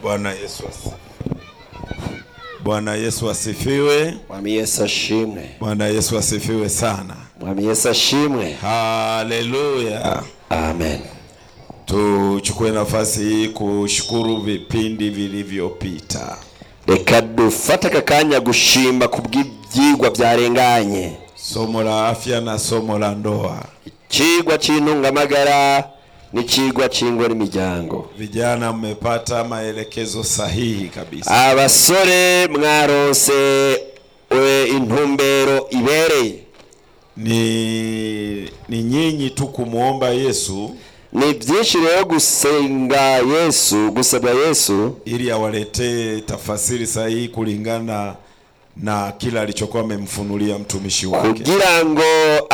Bwana Yesu asifiwe. Bwana Yesu asifiwe. Mwami Yesu ashimwe. Bwana Yesu asifiwe sana. Mwami Yesu ashimwe. Haleluya. Amen. Tuchukue nafasi hii kushukuru vipindi vilivyopita. Reka dufata akanya gushima kubw'ibyigwa byarenganye. Somo la afya na somo la ndoa. Ikigwa cy'intungamagara n'ikigwa cy'ingo n'imiryango. Vijana mmepata maelekezo sahihi kabisa. Abasore mwaronse intumbero ibereye. Ni nyinyi tu kumuomba Yesu. Ni byinshi rero gusenga Yesu, gusaba Yesu ili awaletee tafasiri sahihi kulingana na kila alichokuwa amemfunulia mtumishi wake, kugira ngo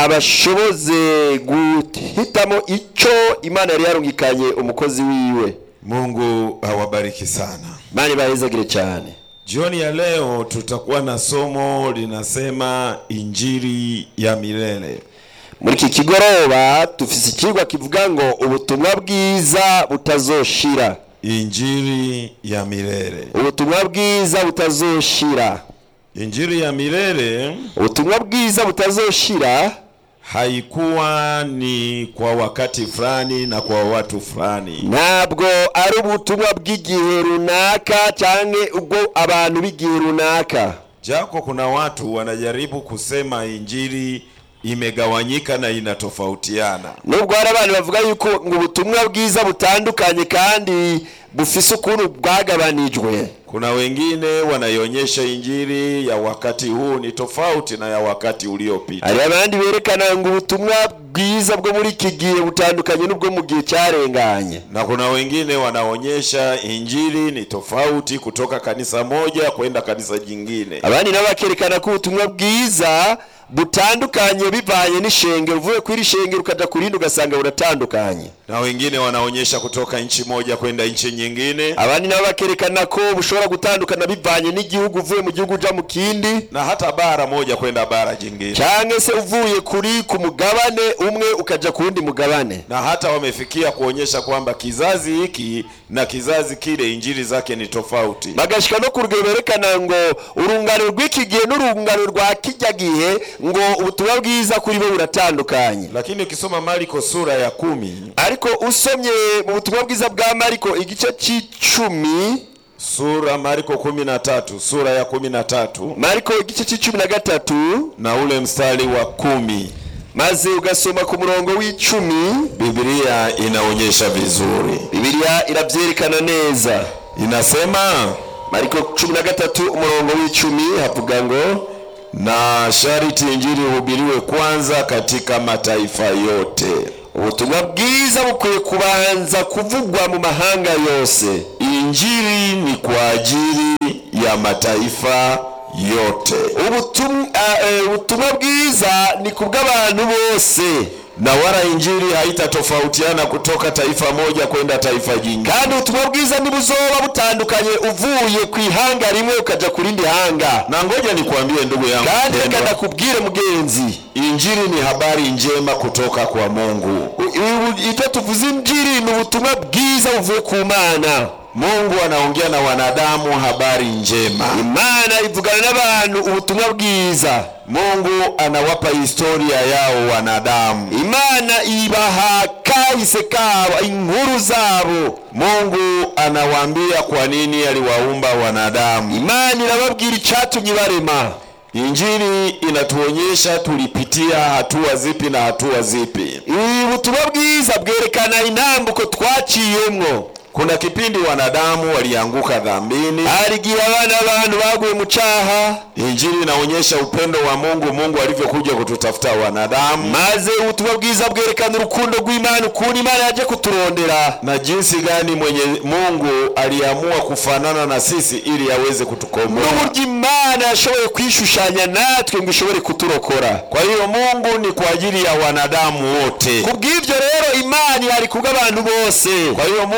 abashoboze guhitamo icyo Imana yari yarungikanye umukozi wiwe. Mungu awabariki sana. Mani bahezagire cyane. Jioni ya leo tutakuwa na somo linasema injili ya milele. Muri iki kigoroba tufise ikigwa kivuga ngo ubutumwa bwiza butazoshira. Injili ya milele. Ubutumwa bwiza butazoshira. Injili ya milele, ubutumwa bwiza butazoshira, haikuwa ni kwa wakati fulani na kwa watu fulani. Ntabwo ari ubutumwa bw'igihe runaka cyangwa ubwo abantu b'igihe runaka. Jako kuna watu wanajaribu kusema injili imegawanyika na inatofautiana. Nubwo hari abantu bavuga yuko ngo ubutumwa bwiza butandukanye kandi bufise ukuntu bwagabanijwe. Kuna wengine wanaionyesha injili ya wakati huu ni tofauti na ya wakati uliopita. Hari abandi berekana ngo ubutumwa bwiza bwo muri iki gihe butandukanye n'ubwo mu gihe cyarenganye. Na kuna wengine wanaonyesha injili ni tofauti kutoka kanisa moja kwenda kanisa jingine. Abandi nabo bakerekana ko ubutumwa bwiza butandukanye bivanye n'ishengero, uvuye kuri ishengero ukaja kurindi ugasanga buratandukanye. Na wengine wanaonyesha kutoka nchi moja kwenda nchi nyingine. Abandi nabo bakerekana ko bushobora gutandukana bivanye n'igihugu, uvuye mu gihugu uja mu kindi, na hata bara moja kwenda bara jingine. Cyangwa se uvuye kuri ku mugabane umwe ukaja kundi mugabane. Na hata wamefikia kuonyesha kwamba kizazi hiki na kizazi kile injili zake ni tofauti. Bagashika no kurugero berekana ngo urungano rw'iki gihe n'urungano rwa kijya gihe ngo ubutumwa bwiza kuri bo buratandukanye. Lakini ukisoma Marko sura ya 10, ariko usomye mu butumwa bwiza bwa Marko igice c'10, Marko 13, sura ya 13, Marko igice c'13 na ule mstari wa 10, maze ugasoma ku murongo w'10, Biblia inaonyesha vizuri. Biblia irabyerekana neza. Inasema Marko 13 umurongo w'10 havuga ngo, na shariti injili hubiriwe kwanza katika mataifa yote. Ubutumwa bwiza bukwiye kubanza kuvugwa mu mahanga yose. Injili ni kwa ajili ya mataifa yote. Ubutumwa bwiza ni kubw'abantu bose. Na wala injili haitatofautiana kutoka taifa moja kwenda taifa jingine. Kandi ubutumwa bwiza ntibuzoba butandukanye uvuye ku ihanga rimwe ukaja kurindi hanga. Na ngoja nikwambie ndugu yangu, kandi reka ndakubwire mugenzi, injili ni habari njema kutoka kwa Mungu. Icyo tuvuze injili ni ubutumwa bwiza buvuye ku Mana. Mungu anaongea na wanadamu habari njema. Imana ivugana n'abantu ubutumwa bwiza. Mungu anawapa historia yao wanadamu. Imana ibaha kahise kabo, inkuru zabo. Mungu anawaambia kwa nini aliwaumba wanadamu. Imana irababwira icyatumye barema. Injili inatuonyesha tulipitia hatua zipi na hatua zipi. Ubutumwa bwiza bwerekana intambuko twaciyemwo. Kuna kipindi wanadamu walianguka dhambini. Harigihe abantu baguye mu cyaha. Injili inaonyesha upendo wa Mungu alivyokuja kututafuta wanadamu. Maze ubutumwa bwiza bwerekana urukundo rw'Imana, ukuntu Imana yaje kuturondera, na jinsi gani mwenye Mungu aliamua kufanana na sisi ili aweze kutukomboa. N'uburyo Imana yashoboye kwishushanya natwe ngo ishobore kuturokora. Kwa hiyo Mungu ni kwa ajili ya wanadamu wote. Kubw'ivyo rero Imana yari kubw'abantu bose. Kwa hiyo Mungu hana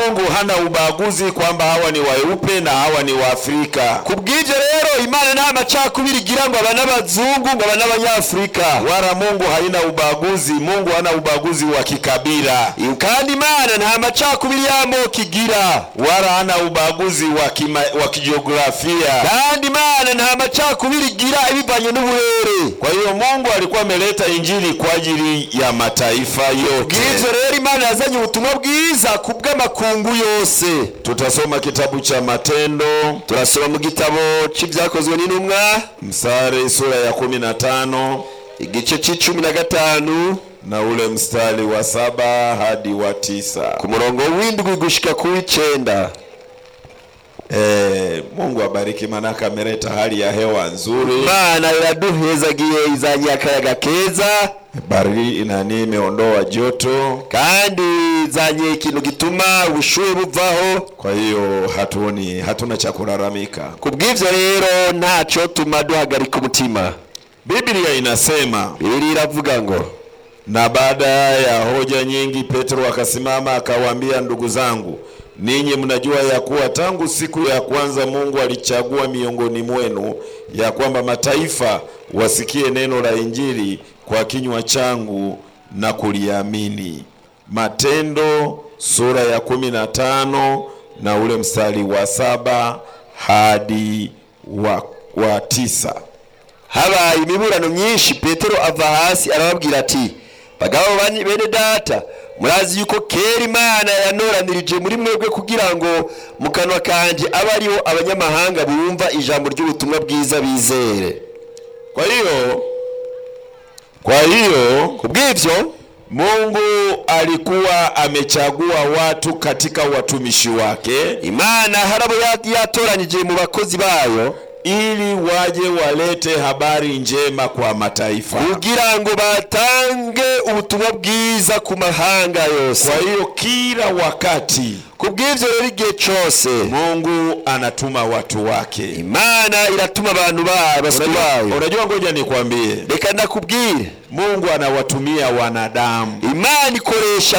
hana ubaguzi kwamba hawa ni weupe na hawa ni Waafrika. Kubw'ivyo rero Imana nta macakubiri igira ngo aba n'abazungu ngo aba n'abanyafrika. Wala Mungu haina ubaguzi. Mungu hana ubaguzi wa kikabila. Kandi Imana nta macakubiri y'amoko igira. Wala hana ubaguzi wa kijiografia. Kandi Imana nta macakubiri igira ibivanye n'uburere. Kwa hiyo Mungu alikuwa ameleta injili kwa ajili ya mataifa yote. Kubw'ivyo rero Imana yazanye ubutumwa bwiza kubw'amakungu yose. Tutasoma kitabu cha Matendo. Turasoma mu gitabo c'ivyakozwe n'intumwa, sura ya 15, igice c'15 na ule mstari wa 7 hadi wa 9. Ku murongo w'indwi gushika ku 9. Mungu abariki, manaka ameleta hali ya hewa nzuri. Imana iraduhezagiye izanye akayaga keza. Baridi imeondoa joto. Kandi izanye ikintu gituma ubushuhe buvaho. Kwa hiyo hatuna cha kulalamika. Kubw'ivyo rero ntaco tuma duhagarika umutima. Biblia inasema, Biblia iravuga ngo, na baada ya hoja nyingi Petro akasimama akawaambia, ndugu zangu, ninyi mnajua ya kuwa tangu siku ya kwanza Mungu alichagua miongoni mwenu ya kwamba mataifa wasikie neno la Injili kwa kinywa changu na kuliamini. Matendo sura ya 15 na ule mstari wa 7 hadi wa 9. Habaye imiburano myinshi, Petero ava hasi arababwira ati, bagabo bene data, murazi yuko kera Imana yanoranirije muri mwebwe kugira ngo mu kanwa kanje abe ariho abanyamahanga bumva ijambo ry'ubutumwa bwiza bizere. Kwa hiyo kubw'ivyo Mungu alikuwa amechagua watu katika watumishi wake. Imana harabo yatoranije mu bakozi bayo ili waje walete habari njema kwa mataifa, kugira ngo batange ubutumwa bwiza ku mahanga yose. Kwa hiyo kila wakati, kubw'ivyo rero igihe cyose Mungu anatuma watu wake. Imana iratuma abantu bayo. Unajua, ngoja nikwambie, reka ndakubwire, Mungu anawatumia wanadamu. Imana ikoresha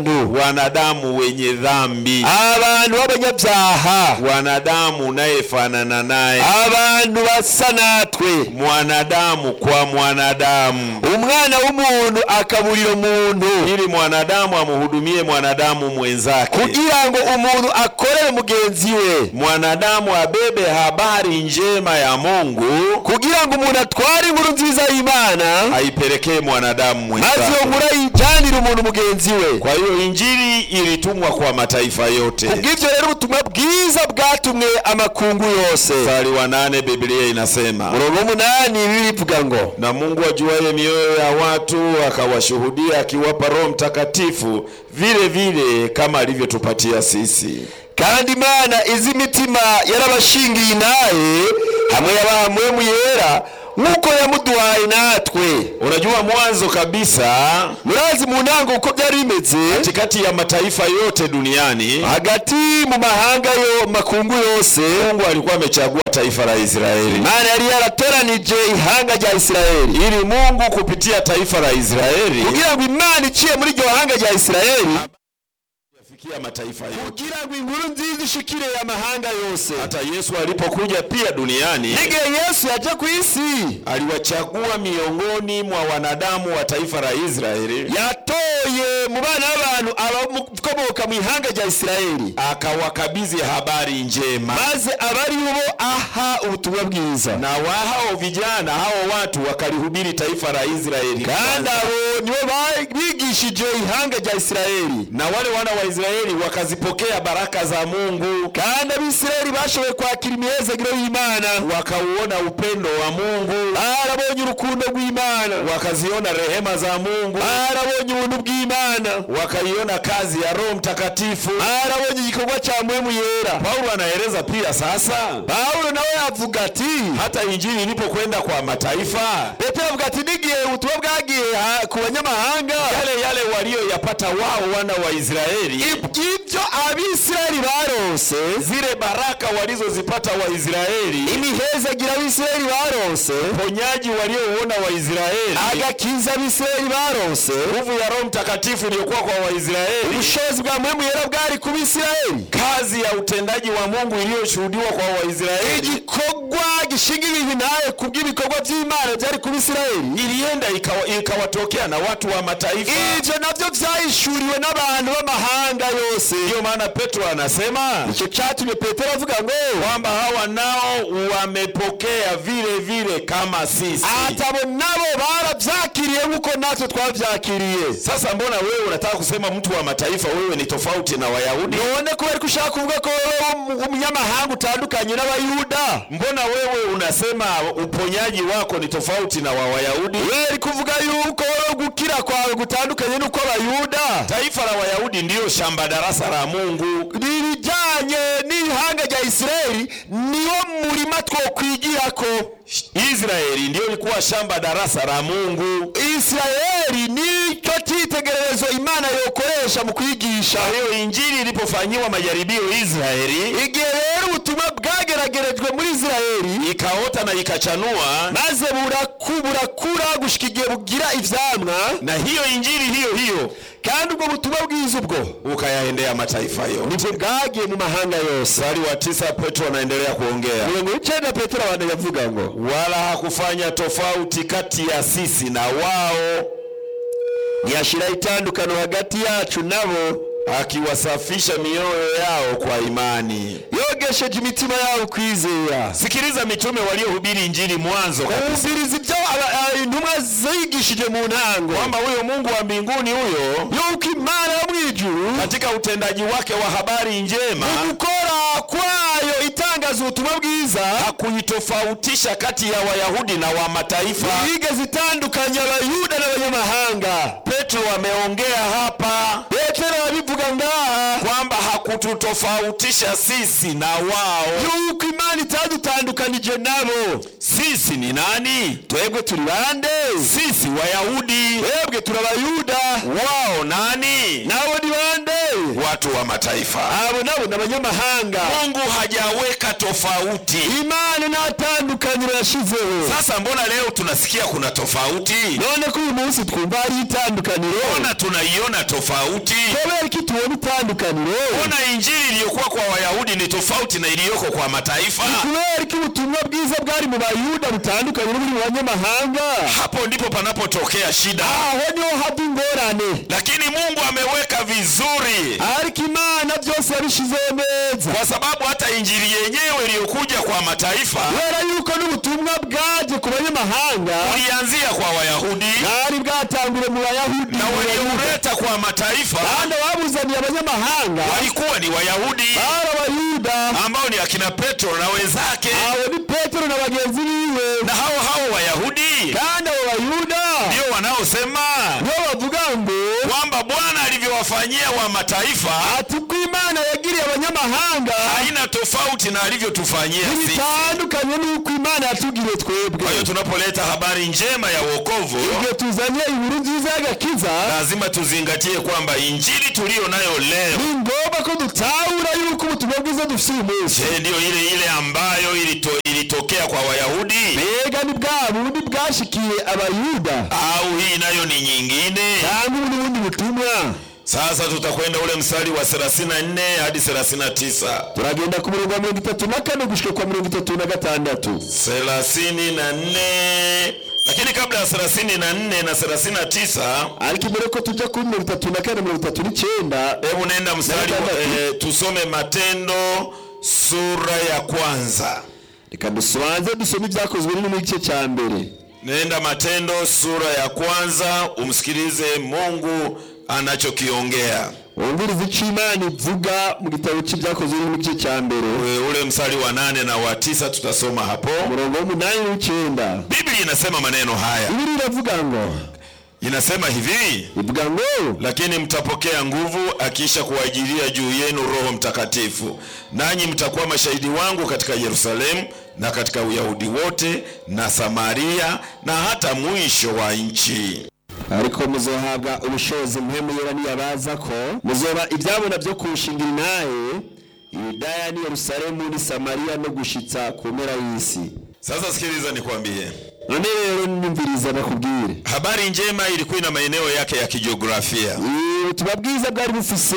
wanadamu wenye dhambi, abantu b'abanyabyaha, wanadamu unayefanana naye, abantu basa natwe, mwanadamu kwa mwanadamu, umwana w'umuntu akaburira umuntu, ili mwanadamu amhudumie mwanadamu mwenzake, kugira ngo umuntu akorere mugenzi we, mwanadamu abebe habari njema ya Mungu, kugira ngo umuntu atware inkuru nziza y'Imana aipelekee mwanadamu mwenzake, maze umura yijanira umuntu mugenzi we. Kwa hiyo injili ilitumwa kwa mataifa yote. Kubw'ivyo rero ubutumwa bwiza bwatumwe amakungu yose. Mstari wa 8 Biblia inasema, murongo 8 bivuga ngo, na Mungu ajuaye mioyo ya watu akawashuhudia akiwapa Roho Mtakatifu vile vile kama alivyotupatia sisi. Kandi Imana izi imitima yarabashingiye naye hamwe yabahamwe mu yera nkuko yamuduhaye natwe. Unajua, mwanzo kabisa, murazi mu ntango uko byari bimeze katikati ya mataifa yote duniani, hagati mu mahanga makungu yose, Mungu alikuwa amechagua taifa la Israeli. Imana yari yaratoranije ihanga rya Israeli, ili Mungu kupitia taifa la Israeli, kugira ngo Imana iciye muri iryo hanga rya Israeli yafikia mataifa yote, kugira ngo inkuru nziza ishikire amahanga yose. Hata Yesu alipokuja pia duniani, nige Yesu yaje ku isi, aliwachagua miongoni mwa wanadamu wa taifa la Israeli, yatoye mu bana b'abantu abakomoka mu ihanga rya Israeli, akawakabidhi habari njema, maze abari bo aha ubutumwa bwiza, na hao vijana, hao watu wakalihubiri taifa la Israeli, kandi abo nibo bigishije ihanga rya Israeli, na wale wana wa Israeli wakazipokea baraka za Mungu, kandi abisirayeli bashoboye kwakira imihezagiro y'Imana, wakauona upendo wa Mungu, barabonye urukundo rw'Imana, wakaziona rehema za Mungu, barabonye ubuntu bw'Imana, wakaiona kazi ya Roho Mtakatifu, barabonye igikorwa cya Mpwemu Yera. Paulo anaeleza pia sasa, Paulo nawe yavuga ati, hata injili ilipokwenda kwa mataifa, Petero avuga ati, nigiye ubutumwa bwagiye ku banyamahanga, yale walioyapata wao wana wa Israeli, ibyo abisirayeli baronse baronse, zile baraka walizozipata Waisraeli, imihezagira abisirayeli baronse, ponyaji walioona Waisraeli, agakiza abisirayeli baronse, nguvu ya Roho Mtakatifu iliyokuwa kwa Waisraeli, ubushobozi bwa mpwemu yera bwari ku Bisirayeli, kazi ya utendaji wa Mungu iliyoshuhudiwa kwa Waisraeli, igikorwa gishinga ibintu naye kubw'ibikorwa by'Imana byari ku Bisirayeli, ilienda ikawatokea na watu wa mataifa. Ivyo navyo vyahishuriwe n'abantu b'amahanga yose. Ndio maana Petro anasema, icyo cyatumye Petero avuga ngo kwamba hawa nao wamepokea vile vile kama sisi. atabo nabo baravyakiriye nkuko natwe twavyakiriye. Sasa mbona wewe unataka kusema mtu wa mataifa wewe ni tofauti na Wayahudi? None kubera ko ushaka kuvuga ko umunyamahanga utandukanye n'Abayuda? Mbona wewe unasema uponyaji wako ni tofauti na wa Wayahudi? Wewe kuvuga yuko gukira kwawe gutandukanye nuko Abayuda? Taifa la Wayahudi ndiyo shamba darasa la Mungu. Rijanye n'ihanga rya Isirayeli niwo murima twokwigirako. Israeli ndiyo ilikuwa shamba darasa la Mungu. Israeli nicyo cyitegererezo Imana yokoresha mu kwigisha. Hiyo injili ilipofanyiwa majaribio Israeli, igihe rero ubutumwa bwageragerejwe muri Israeli, ikaota na ikachanua, maze burakura gushika igihe bugira ivyamwa, na hiyo injili hiyo kandi ubwo butumwa bwiza ubwo ukayaendea mataifa yote. nivyo bwagiye mu mahanga yose. Mstari wa 9 Petro anaendelea kuongea. Mirongo Petero abana yavuga ngo wala hakufanya tofauti kati ya sisi na wao, ntiyashira itandukano hagati yacu nabo, akiwasafisha mioyo yao kwa imani, yogesheje imitima yao kwizera. Sikiliza mitume waliohubiri injili mwanzo kabisa, ubirizi byo intumwa zigishije mu ntango, kwamba huyo Mungu wa mbinguni huyo, yuko Imana yo mwijuru katika utendaji wake wa habari njema, gukora kwayo itangaza ubutumwa bwiza, hakuitofautisha kati ya Wayahudi na wa mataifa, yigeze itandukanya Abayuda n'abanyamahanga. Petro ameongea hapa, Petero abivuga ngaha kwamba hakututofautisha sisi na wao, yuko Imana itadutandukanije nabo. Sisi ni nani? Twebwe turi bande? Sisi Wayahudi. Twebwe turi Abayuda. Wao nani? Nabo ni bande? Watu wa mataifa. Abo nabo n'abanyamahanga. Mungu hajaweka tofauti. Imana nta tandukaniro yashizeho. Sasa mbona leo tunasikia kuna tofauti? None ko uyu munsi twumva ari itandukaniro? Mbona tunaiona tofauti? Kubera ki tubona itandukaniro? Mbona injili iliyokuwa kwa Wayahudi ni tofauti na iliyoko kwa mataifa? Kubera ki ubutumwa bwiza bwari mu Bayuda butandukanye n'uburi mu banyamahanga? Hapo ndipo panapotokea shida. Aho niho hadi ingorane. Lakini Mungu ameweka vizuri, ariko Imana byose yabishize neza, kwa sababu hata injili yenyewe iliyokuja kwa mataifa, wera yuko n'ubutumwa bwaje ku banyamahanga ulianzia kwa Wayahudi, nari bwatangire mu Bayahudi, na walioleta kwa mataifa kandi wabuzaniye abanyamahanga walikuwa ni Wayahudi, Abayuda ambao ni akina Petro na wenzake. abo ni Petro na bagenzi biwe, na hao Wayahudi kandi abo Bayuda ndio wanaosema bavuga ngo kwamba Bwana alivyowafanyia wa mataifa, ati ko Imana yagiriye abanyamahanga haina tofauti na alivyotufanyia sisi, bitandukanye n'uko Imana yatugiriye twebwe. Kwa hiyo tunapoleta habari njema ya wokovu, iyo tuzanye inkuru nziza y'agakiza, lazima tuzingatie kwamba injili tuliyo nayo leo ni ngombwa ko dutahura yuko ubutumwa bwiza dufite uyu munsi ndio ile ambayo ilitokea kwa Wayahudi, mbega ni bwa bundi bwashikiye Abayuda, au hii nayo ni nyingine, cyangwa ubundi butumwa? Sasa tutakwenda ule mstari wa 34 hadi 39. Turagenda ku murongo wa 34 gushika kwa 36. 34, lakini kabla ya 34 na 39, alikibere ko tujya ku 34 na 39, hebu nenda mstari tusome Matendo sura ya kwanza. Reka dusome ibyakozwe mu gice cya mbere. Nenda Matendo sura ya kwanza, umsikilize Mungu anachokiongea. Onguriza icyo Imana ivuga mu gitabo cy'ibyakozwe mu gice cya mbere. Ule mstari wa 8 na wa 9 tutasoma hapo. Murongo wa 8 na 9. Biblia inasema maneno haya. Biblia inavuga ngo, inasema hivi, ivuga ngo, lakini mtapokea nguvu akisha kuajilia juu yenu Roho Mtakatifu, nanyi mtakuwa mashahidi wangu katika Yerusalemu na katika Uyahudi wote na Samaria na hata mwisho wa nchi. Ariko muzohabwa ubushobozi mpemu yera niyabaza ko muzoba ibyabona byo kunshingira naye Yudaya ni Yerusalemu ni Samaria no gushitsa ku mpera y'isi. Sasa sikiliza nikwambie. None rero nimviriza nakubwire. Habari njema ilikuwa na maeneo yake ya kijiografia. Tubabwiza bwari bufise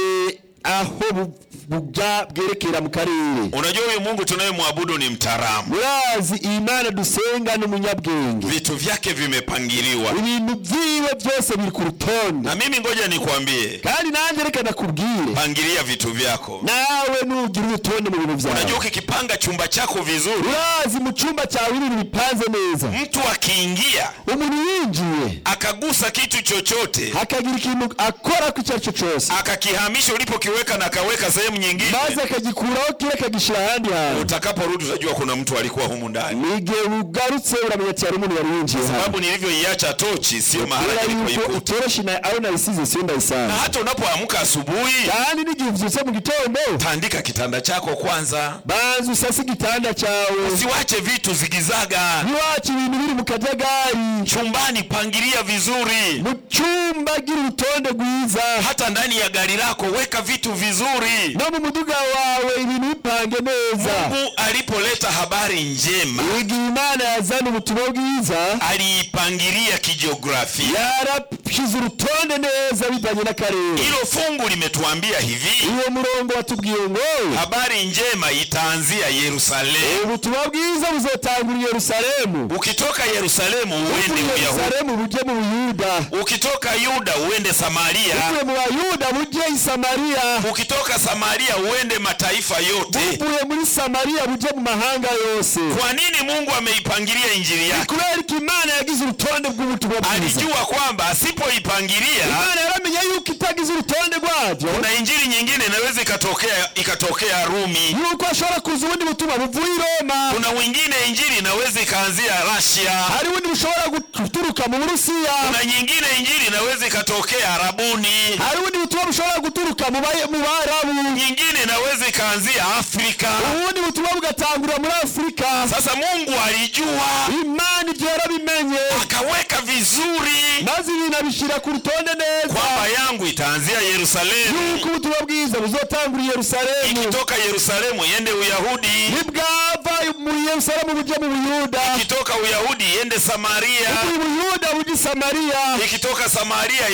aho bujya bwerekera mu karere. Unajua huyu Mungu tunayemwabudu ni mtaalamu. Murazi Imana dusenga n'umunyabwenge. Vitu vyake vimepangiliwa. Ibintu vyiwe byose biri ku rutonde. Na mimi ngoja nikwambie. Kandi nanjye reka nakubwire. Pangilia vitu vyako. Nawe nugira urutonde mu bintu vyawe. Unajua ukipanga chumba chako vizuri. Murazi mu chumba cyawe ibintu bipanze neza. Mtu akiingia, umuntu yinjiye akagusa kitu chochote, akagira ikintu akora ku cyacu cyose, akakihamisha ulipokiweka na akaweka sehemu nyingine, maze akagikuraho kile akagishira handi hantu, utakaporudi utajua kuna mtu alikuwa humu ndani. Nige ugarutse uramenya cyari umuntu yari yinjiye. Sababu nilivyoiacha tochi sio mahali nilipoikuta. Utoroshi na au na isize sio ndaisana. Na hata unapoamka asubuhi, yani nigivyutse mu gitondo, tandika kitanda chako kwanza. Banza usasi kitanda chawe. Usiwache vitu zigizaga. Niwache ibintu biri mu kajagari. Chumbani pangilia vizuri. Mu chumba gira urutonde gwiza. Hata ndani ya gari lako weka vitu vizuri. No mu muduga wawe ibintu bipange neza. Mungu alipoleta habari njema, Imana yazana ubutumwa bwiza, aliipangilia kijiografia. Yarashize urutonde neza bijanye n'akarere. Hilo fungu limetuambia hivi. Iyo murongo watubwiye ngo habari njema itaanzia Yerusalemu. Ubutumwa bwiza buzotangura Yerusalemu. Ukitoka Yerusalemu uende Yerusalemu buje mu Yuda. Ukitoka Yuda uende Samaria. Uvuye mu Yuda buje Samaria. Ukitoka Samaria uende mataifa yote. Uvuye muri Samaria buje mu mahanga yose. Kwa nini Mungu ameipangilia injili yake? Kubera Imana yagize urutonde rw'ubutumwa bwiza. Alijua kwamba asipoipangilia, Imana yaramenya yuko itagize urutonde rwabyo, kuna injili nyingine inaweza ikatokea Rumi. Yuko ashobora kuza ubundi butumwa buvuye Roma. Kuna wengine injili inaweza ikaanzia Russia. Hari ubundi bushobora guturuka mu Burusiya. Kuna nyingine injili inaweza ikatokea Arabuni. Hari ubundi butumwa bushobora guturuka mu Barabu. Nyingine inaweza ikaanzia Afrika. Ubundi butumwa bugatangura muri Afrika. Sasa Mungu alijua, Imana ibyo yarabimenye, akaweka vizuri, maze binabishira ku rutonde neza, kwamba yangu itaanzia Yerusalemu. Yuko ubutumwa bwiza buzotangura Yerusalemu. Ikitoka Yerusalemu iende Uyahudi. Nibwava mu Yerusalemu buje mu Buyuda. Ikitoka Uyahudi iende Samaria. Mu Buyuda buje Samaria. Ikitoka Samaria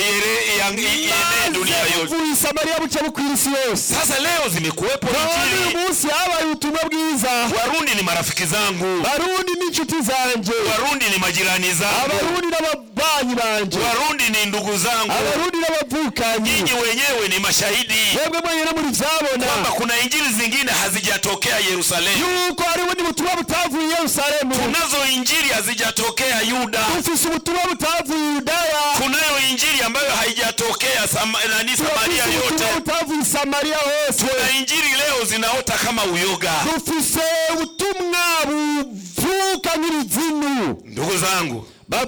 iende dunia yote. Mu Samaria buje bukwirisi yose. Sasa leo zimekuwepo injili. Munsi haba ubutumwa bwiza. Warundi ni marafiki zangu. Barundi ni inshuti zanje. Warundi ni majirani zangu. Abarundi n'ababanyi banje. Warundi ni ndugu zangu. Abarundi n'abavukanyi. Nyinyi wenyewe ni mashahidi. Mwebwe mwenyewe muri vyabona kwamba kuna injili zingine hazijatokea Yerusalemu. Yuko hari ubundi butumwa butavuye Yerusalemu. Tunazo injili hazijatokea Yuda. Ufise ubutumwa butavuye Yudaya. Kunayo injili ambayo haijatokea Samaria yote. Butavuye Samaria hose. Kuna injili leo zinaota kama uyoga. Ufise ubutumwa buvuka nk'ibizinu. Ndugu zangu,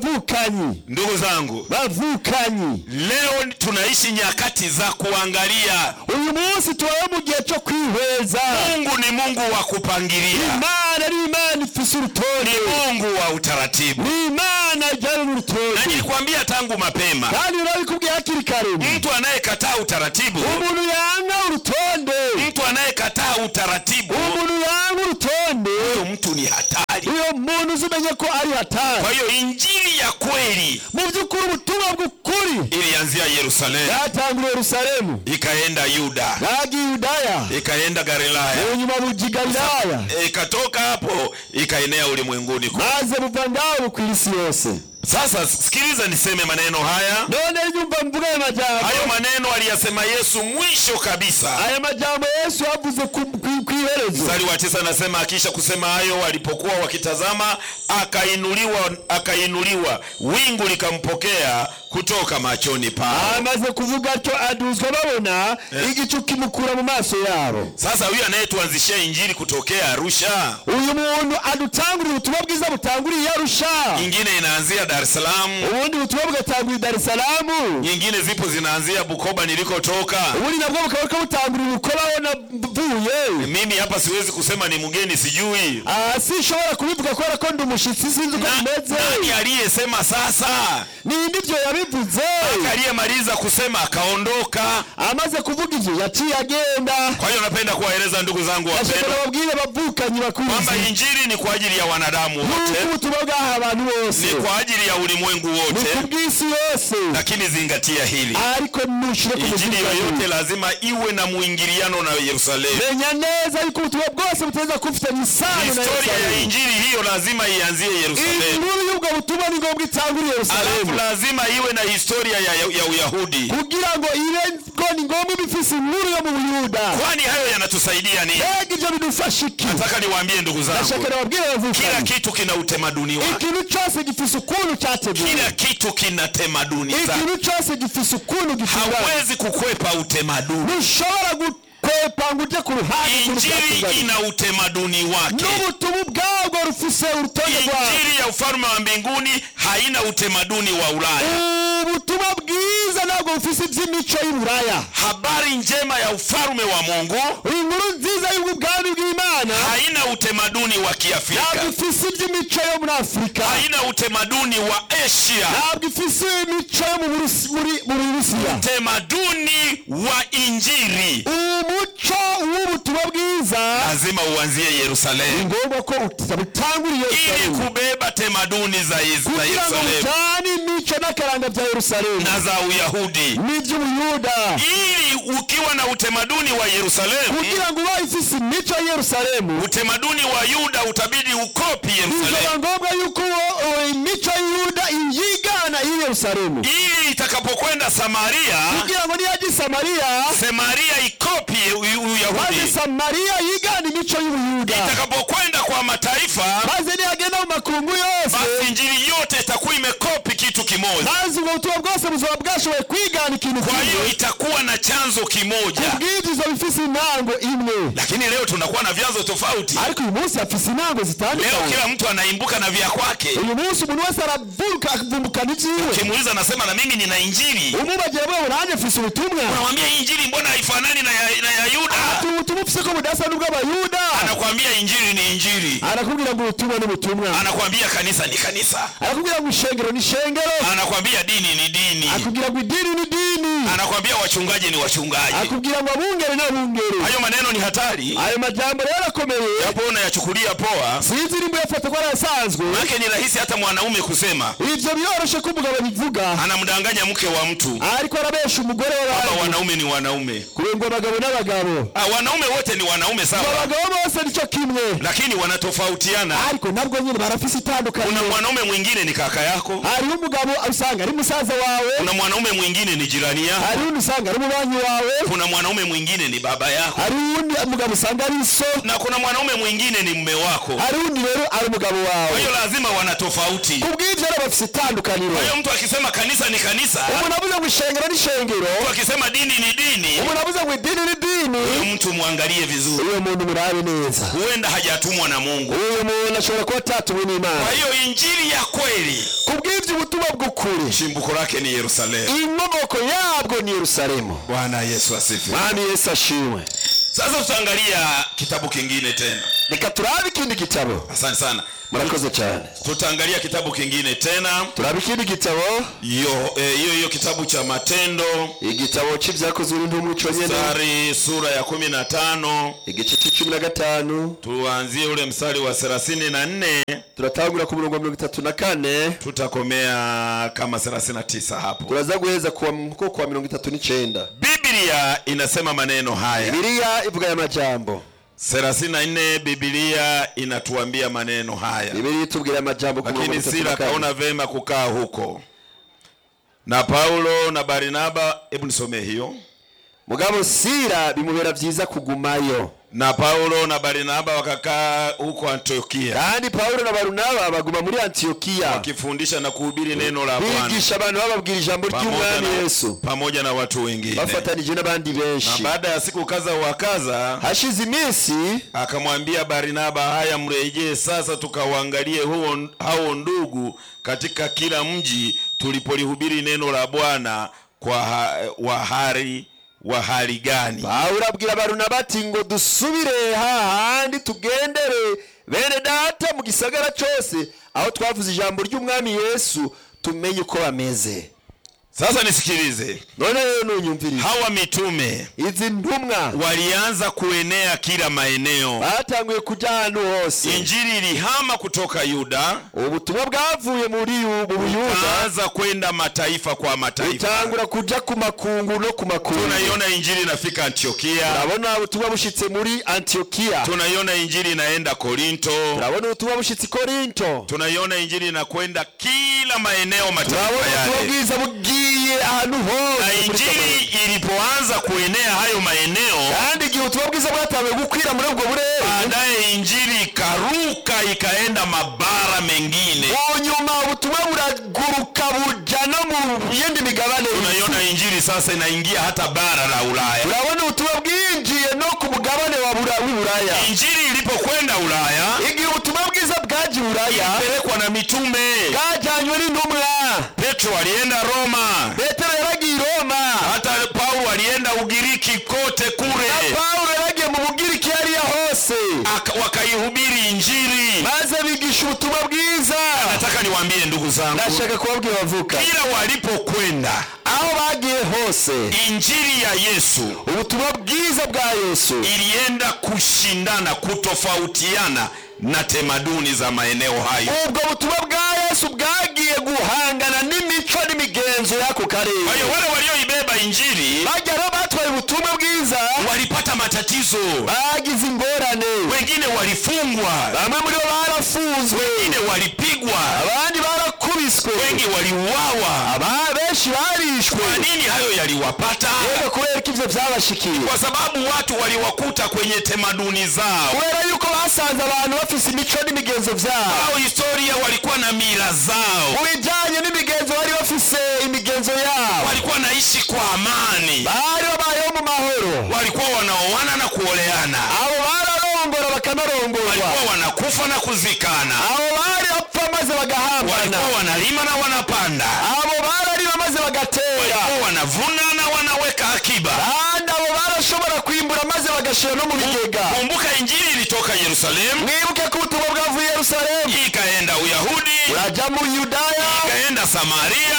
ndugu zangu bavukanyi, leo tunaishi nyakati za kuangalia. Uyu munsi tuwaye mu gihe cyo kwihweza. Mungu ni Mungu wa kupangilia. Imana ni Imana ifise urutonde. Ni Mungu wa utaratibu. Ni Imana ijyana n'urutonde. Na nilikwambia tangu mapema, kandi urabikubwiye hakiri kare, mtu anayekataa utaratibu, umuntu yanga urutonde, mtu anayekataa utaratibu, umuntu yanga urutonde, huyo mtu ni hatari. Uyo muntu uzimenye ko ari hatari. Kwa hiyo injili ya kweli, mu by'ukuri ubutumwa bw'ukuri, ilianzia Yerusalemu, yatangura Yerusalemu, ikaenda Yuda, yagi Yudaya, ikaenda Galilaya, nyuma buji Galilaya, ikatoka hapo ikaenea ulimwenguni kote, maze buvangao ku isi yose. Sasa sikiliza niseme maneno haya. None nyumva mvuga aya majambo. Hayo maneno aliyasema Yesu mwisho kabisa. Aya majambo Yesu yavuze kuiherezo. Mstari wa 9 anasema akisha kusema hayo walipokuwa wakitazama akainuliwa wingu likampokea kutoka machoni pao. Amaze kuvuga cyo aduzwa babona igicu kimukura mu maso yabo. Sasa huyu anayetuanzishia injili kutokea Arusha, uyu muntu adutangurira ubutumwa bwiza butanguriye Arusha. Nyingine inaanzia Dar es Salaam. Ubundi butumwa bwatanguriye Dar es Salaam. Nyingine zipo zinaanzia Bukoba nilikotoka. Ubundi nabwo bukaba butanguriye Bukoba na Buye. Mimi Kwani hapa siwezi kusema ni mgeni sijui? Sinshobora kubivuga kubera ko ndi umushitsi sinzi uko bimeze. Nani aliyesema sasa? Ni ndivyo yabivuze. Aliyemaliza kusema akaondoka. Amaze kuvuga ivyo yaciye agenda. Kwa hiyo napenda kuwaeleza ndugu zangu wapendwa, babwire bavukanyi bakuzi, kwamba injili ni kwa ajili ya wanadamu wote, abantu bose, ni kwa ajili ya ulimwengu wote, ni kubwisi yose. Lakini zingatia hili, injili yoyote lazima iwe na muingiliano na Yerusalemu. Menya neza yuko ubutumwa bwose buteza kufitanya isano na Yerusalemu. Historia ya injili hiyo lazima ianzie Yerusalemu. Inkuru y'ubwo butumwa ni ngombwa itangure Yerusalemu. Alafu lazima iwe na historia ya Uyahudi, kugira ngo ibe ni ngombwa bifise inkuru yo mu Buyuda. Kwani hayo yanatusaidia nini? Ivyo bidufashiki. Nataka niwaambie ndugu zangu, kila kitu kina utamaduni wake. Ikintu cyose gifise ukuntu cyateguwe. Kila kitu kina tamaduni zake. Ikintu cyose gifise ukuntu gitungana. Hawezi kukwepa utamaduni. Ntushobora gukwepa nguje ku ruhande. Injili ina utamaduni wake. N'ubutumwa bwabwo rufise urutonde rwabo. Injili ya ufalme wa mbinguni haina utamaduni wa Ulaya. Ubutumwa bwiza ntabwo bufise iby'imico y'Uburaya. Habari njema ya ufalme wa Mungu, inkuru nziza y'ubwami bw'Imana, haina utamaduni wa Kiafrika. Ntabwo ifise iby'imico yo muri Afrika. Haina utamaduni wa Asia. Ntabwo ifise imico yo muri Rusiya. Utamaduni wa injili, umuco w'ubutumwa bwiza, lazima uanzie Yerusalemu. Ni ngombwa ko utanguriye Yerusalemu, ili kubeba tamaduni za Yerusalemu, imico n'akaranga bya Yerusalemu na za Uyahudi, n'iby'Ubuyuda. Ili ukiwa na utamaduni wa Yerusalemu, kugira ngo ufise imico ya Yerusalemu, utamaduni wa Yuda utabidi ukopi Yerusalemu. Ni ngombwa yuko imico ya Yuda yigana i Yerusalemu. Ili itakapokwenda Samaria, kugira ngo niyaje Samaria ikopi Uyahudi. Samaria yigana imico y'Ubuyuda. Itakapokwenda kwa mataifa, maze niyagenda mu makungu yose, basi injili yote itakuwa imekopi kitu kimoja. Maze ubutumwa bwose buzoba bwashoboye kwigana ikintu kimwe. Kwa hiyo itakuwa na chanzo kimoja. Ubwiza bifise intango imwe. Lakini leo tunakuwa na vyanzo tofauti. Ariko uyu munsi afise intango zitandukanye. Leo kila mtu anaimbuka na vya kwake. Uyu munsi umuntu wese aravumbuka n'ivyiwe. Ukimuuliza anasema na mimi nina injili. Umubagiye bwo uranje afise ubutumwa. Unamwambia injili mbona haifanani na ya Yuda? Ubutumwa ufise ko budasa n'ubwo abayuda. Anakuambia injili ni injili. Anakubwira ngo ubutumwa ni ubutumwa. Anakuambia kanisa ni kanisa. Anakubwira ngo ishengero ni ishengero. Anakuambia dini ni dini. Akubwira ngo dini ni dini. Anakuambia wachungaji ni wachungaji. Akubwira ngo abungere na bungere. Hayo maneno ni hatari. Hayo majambo rero akomeye. Yapo unayachukulia poa. Sinzi rimwe yafata kwa yasanzwe. Maana ni rahisi hata mwanaume kusema. Ivyo biyoroshe ko umugabo bivuga. Anamdanganya mke wa mtu. Ariko arabesha umugore w'abandi. Baba, wanaume ni wanaume. Kurengo abagabo n'abagabo. Wanaume wote ni wanaume sawa. Abagabo bose nico kimwe. Lakini wanatofautiana. Ariko nabwo nyine barafise itandukanye. Kuna mwanaume mwingine ni kaka yako. Hari umugabo usanga ari musaza wawe. Kuna mwanaume mwingine ni jirani yako. Hari usanga ari mubanyi wawe. Kuna mwanaume mwingine ni baba yako. Hari undi mugabo usanga ari so. Na kuna mwanaume mwingine ni mume wako. Hari undi rero ari mugabo wawe. Kwa hiyo lazima wanatofauti. Kubw'ivyo rero bafise itandukaniro. Kwa hiyo mtu akisema kanisa ni kanisa, umuntu avuze ngo ishengero ni ishengero, mtu akisema dini ni dini, umuntu avuze ngo dini ni dini, huyo mtu muangalie vizuri. Huyo muntu murabe neza. Huenda hajatumwa na Mungu. Huyo muntu ashobora kuba atatumwe n'Imana. Kwa hiyo injili ya kweli, kubw'ivyo ubutumwa bw'ukuri, chimbuko lake ni Yerusalemu. Inkomoko yabwo ni Yerusalemu. Bwana Yesu asifiwe. Mwami Yesu ashimwe. Sasa tutaangalia kitabu kingine tena. Reka turabe ikindi gitabo. Asante sana. Murakoze cyane. Tutaangalia kitabu kingine tena. Turabe ikindi gitabo. Hiyo kitabu cha Matendo. Igitabo cy'ibyakozwe n'intumwa cyonyene. Mstari sura ya 15. Igice cya 15. Tuanzie ule mstari wa 34. Turatangura ku murongo wa 34. Tutakomea kama 39 hapo. Turaza guheza kwa 39. Biblia inasema maneno haya. Biblia ivuga ya majambo. 34 Biblia inatuambia maneno haya. Biblia itubwira majambo kwa lakini Sila kaona vema kukaa huko. Na Paulo na Barnaba, hebu nisomee hiyo. Mugabo Sila bimubera vyiza kugumayo. Na Paulo na Barnaba wakakaa huko Antiokia. Kandi Paulo na Barnaba baguma muri Antiokia wakifundisha na kuhubiri neno la Bwana. Bigisha abantu bababwira ijambo ry'Umwami Yesu pamoja na watu wengine. Bafatanije n'abandi benshi. Na baada ya siku kaza wakaza, hashize iminsi, akamwambia Barnaba, haya mrejee sasa tukawaangalie hao ndugu katika kila mji tulipolihubiri neno la Bwana kwa wahari wa hali gani? Pawulo abwira Barunaba ati ngo dusubire hahandi tugendere bene data mu gisagara cyose aho twavuze ijambo ry'umwami Yesu tumenye uko bameze. Sasa nisikilize. None nunyumvirize. Hawa mitume izi ntumwa walianza kuenea kila maeneo. Batanguye kuja ahantu hose. Injili ilihama kutoka Yuda. Ubutumwa bwavuye muri Yuda. Kaanza kwenda mataifa kwa mataifa. Itangura kuja ku makungu no ku makungu. Tunaiona injili inafika Antiokia. Turabona ubutumwa bushitse muri Antiokia. Tunaiona injili inaenda Korinto. Turabona ubutumwa bushitse Korinto. Tunaiona injili inakwenda kila maeneo mataifa yale. Turabona ahantu hose. Na injili ilipoanza kuenea hayo maeneo, kandi igihe ubutumwa bwiza bwatangiye gukwira muri ubwo burere, baadaye injili ikaruka ikaenda mabara mengine. Nyuma ubutumwa buraguruka buja no mu yindi migabane. Tunaiona injili sasa inaingia hata bara la Ulaya. Turabona ubutumwa bwinjiye no ku mugabane wa Ulaya. Injili ilipokwenda Ulaya, igihe ubutumwa bwiza bwaje Ulaya, ilipelekwa na mitume. Bwajanywe n'intumwa. Petro alienda Roma. Petro yaragiye Roma. Hata Paulo alienda Ugiriki kote kule. Paulo yaragiye mu Bugiriki yari hose. Wakaihubiri injili. Maze bigisha ubutumwa bwiza. Nataka niwaambie ndugu zangu. Nashaka kuwabwira bavuka. Kila walipokwenda, aho bagiye hose, injili ya Yesu, ubutumwa bwiza bwa Yesu, ilienda kushindana, kutofautiana na tamaduni za maeneo hayo. Ubwo butumwa bwa Yesu bwagiye guhangana n'imico n'imigenzo yako karere. Kwa hiyo wale walioibeba injili, bajya batwaye ubutumwa bwiza, walipata matatizo, bagize ingorane. Wengine walifungwa, bamwe muri bo barafunzwe, wengine walipigwa, abandi barakubiswe, wengi waliuawa, benshi barishwe. Kwa nini hayo yaliwapata? Yego kubera ko ivyo byabashikiye. Kwa sababu watu waliwakuta kwenye tamaduni zao. Kubera yuko basanze abantu bafise imico n'imigenzo vyao. Au historia walikuwa na mila zao. Ubijanye n'imigenzo bari bafise imigenzo yao. Walikuwa naishi kwa amani. Bari babayeho mu mahoro. Walikuwa wanaoana na kuoleana. Abo bararongora bakanarongorwa. Walikuwa wanakufa na kuzikana. Abo bari bapfa maze bagahambana. Walikuwa wanalima na wanapanda. Abo bararima maze bagatera. Walikuwa wanavuna na wanaweka akiba. Kandi abo barashobora kwimbura maze bagashira no mu bigega. Kumbuka injili ilitoka Yerusalemu. Mwibuke ko ubutumwa bwavuye Yerusalemu, ikaenda Uyahudi, uraja mu Yudaya, ikaenda Samaria,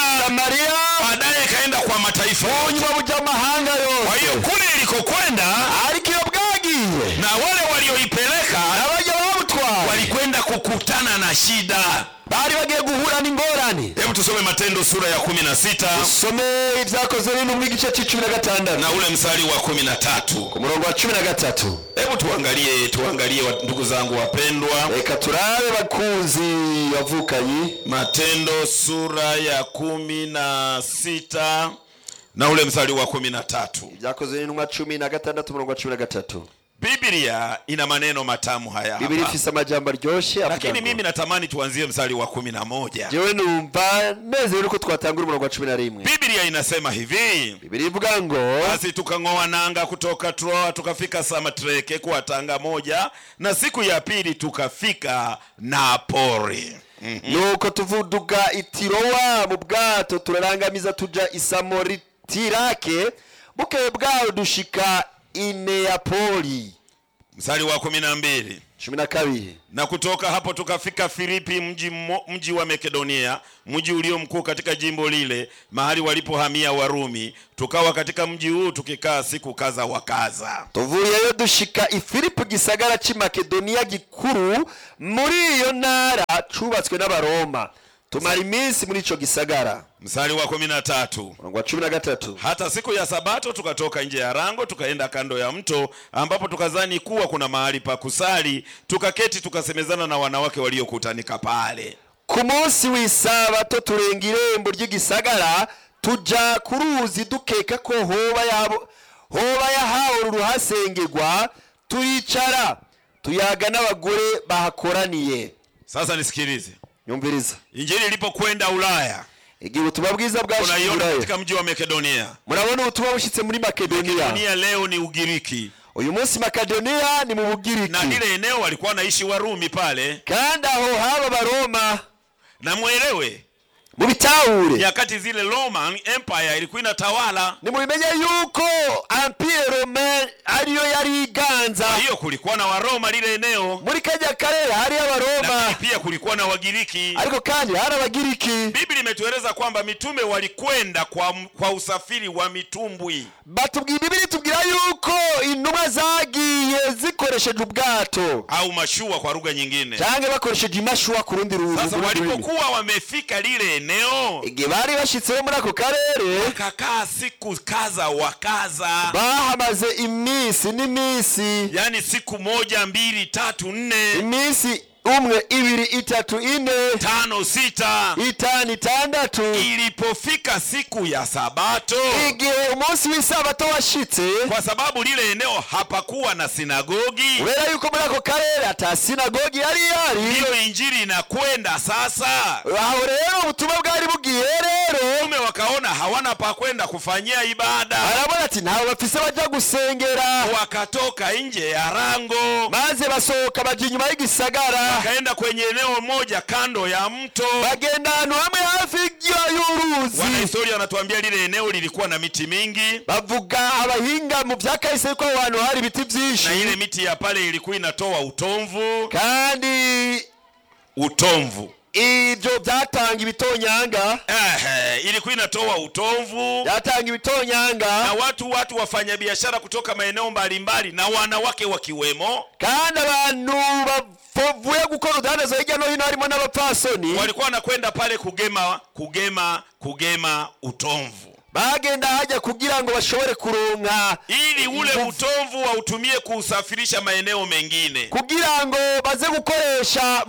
baadaye ikaenda kwa mataifa nyuma buja mahanga yose. Kwa hiyo kule ilikokwenda, ariko iyo bwagiye, na wale walioipeleka abaje babutwara walikwenda kukutana na shida, bari bagiye guhura n'ingorane. Hebu tusome Matendo sura ya 16. Some ibyakozwe n'intumwa igice c'16 na ule mstari wa 13. ku murongo wa 13. Hebu tuangalie ndugu zangu wapendwa. Reka turabe bakunzi bavukanyi. Matendo sura ya 16 na ule mstari wa 13. Ibyakozwe n'intumwa 16 murongo wa 13. Biblia ina maneno matamu haya hapa. Biblia ifisa majambo ryoshye, lakini mimi natamani tuanzie mstari wa 11. Jewe numva neze yuko twatangura umurongo wa 11. Biblia inasema hivi. Biblia ivuga ngo, basi tukang'oa nanga kutoka Troa tukafika Samotrake kwa tanga moja, na siku ya pili tukafika Napoli. Nuko tuvuduga Itirowa mu bwato turarangamiza tuja Isamotirake, bukeye bwaho dushika Neapoli. Mstari wa 12. 12. Na kutoka hapo tukafika Filipi, mji wa Makedonia, mji ulio mkuu katika jimbo lile, mahali walipohamia Warumi. Tukawa katika mji huu tukikaa siku kaza wa kaza. Tuvuyeyo dushika Filipi, gisagara ci Makedonia gikuru muri iyo ntara cubatswe n'Abaroma. Tumara iminsi muri ico gisagara. Mstari wa 13. Murongo wa 13. Hata siku ya Sabato tukatoka nje ya lango tukaenda kando ya mto, ambapo tukazani kuwa kuna mahali pa kusali, tukaketi tukasemezana na wanawake waliokutanika pale. Ku munsi w'isabato turenga irembo ry'igisagara tuja ku ruzi dukeka ko hoba yahawe uruhasengerwa, turicara tuyaga n'abagore bahakoraniye. Sasa nisikilize. Nyumviriza. Injili ilipokwenda Ulaya, igihe ubutumwa bwiza bwashikira katika mji wa Makedonia. Murabona ubutumwa bushitse muri Makedonia. Makedonia leo ni Ugiriki. Uyu munsi Makedonia ni mu Bugiriki. Na lile eneo walikuwa naishi Warumi pale. Kandi aho haba Baroma. Na muelewe, mubitahure. Nyakati zile Roman Empire ilikuwa inatawala. Nimubimenye yuko Empire Romain ariyo yari iganza. Hiyo kulikuwa na Waroma lile eneo. Muri kajya karere hari Abaroma. Pia kulikuwa na Wagiriki. Ariko kandi hari Abagiriki. Biblia imetueleza kwamba mitume walikwenda kwa usafiri wa mitumbwi. Biblia tubwira yuko intumwa zagiye zikoresheje ubwato au mashua kwa lugha nyingine. Cyangwa bakoresheje imashua ku rundi rurimi. Sasa walipokuwa wamefika lile eneo, bari bashitse muri ako karere, wakakaa siku kaza wakaza. Bahamaze iminsi n'imisi. Yani siku 1, 2, 3, 4. Iminsi 1, 2, 3, 4, 5, 6, 5, 6. Ilipofika siku ya Sabato, igihe umunsi w'isabato washitse, kwa sababu lile eneo hapakuwa na sinagogi, wera yuko muri ako karere ata sinagogi yari yari, hiyo injili inakwenda sasa. Aho rero ubutumwa bwari bugiye rero, ume wakaona hawana pa kwenda kufanyia ibada. Arabona ati ntaho bafise baja gusengera, wakatoka nje ya rango, maze basohoka baje inyuma y'igisagara, wakaenda kwenye eneo moja kando ya mto, bagenda ahantu hamwe hafi y'uruzi. Wanahistoria wanatuambia lile eneo lilikuwa na miti mingi. Bavuga abahinga mu byakahise ko abantu hari biti byinshi, na ile miti ya pale ilikuwa inatoa utomvu, kandi utomvu ibyo byatanga ibitonyanga. Ilikuwa inatoa utomvu, byatanga ibitonyanga, na watu wafanya biashara kutoka maeneo mbalimbali na wanawake wakiwemo, kandi abantu bavuye gukora udandazo hirya no hino harimo n'abapfasoni, walikuwa wanakwenda pale kugema utomvu. Bagenda haja kugira ngo bashobore kuronka, ili ule utomvu wautumie kuusafirisha maeneo mengine, kugira ngo baze gukoresha